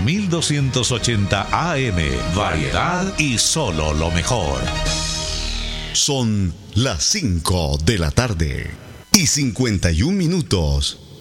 1280 AM. Variedad y solo lo mejor. Son las 5 de la tarde y 51 minutos.